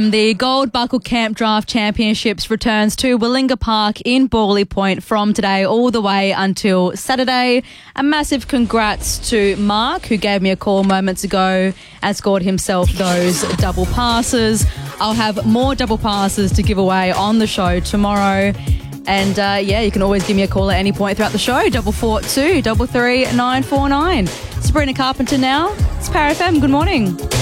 The Gold Buckle Camp Draft Championships returns to Willinga Park in Bawley Point from today all the way until Saturday. A massive congrats to Mark, who gave me a call moments ago and scored himself those double passes. I'll have more double passes to give away on the show tomorrow. And you can always give me a call at any point throughout the show, 442 33 949. Sabrina Carpenter now. It's Power FM. Good morning.